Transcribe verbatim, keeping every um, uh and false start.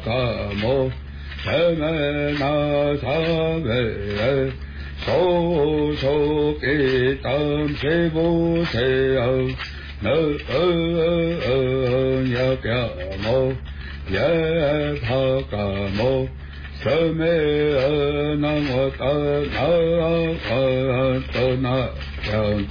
嘎摩，什么那萨维，手手给当谁不谁哦，那呀嘎摩，也帕嘎摩。什么那我达那啊达那样。